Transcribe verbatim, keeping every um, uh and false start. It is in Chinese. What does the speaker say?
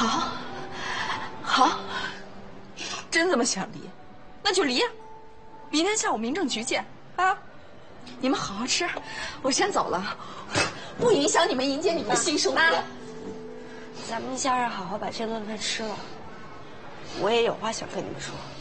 好，好，真这么想离，那就离呀！明天下午民政局见啊！你们好好吃，我先走了，不影响你们迎接你们的新生活。 咱们一家人好好把这顿饭吃了，我也有话想跟你们说。